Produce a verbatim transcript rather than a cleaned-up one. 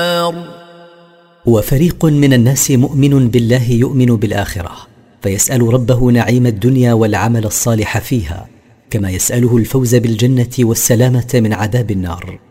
وفريق من الناس مؤمن بالله يؤمن بالآخرة، فيسأل ربه نعيم الدنيا والعمل الصالح فيها، كما يسأله الفوز بالجنة والسلامة من عذاب النار.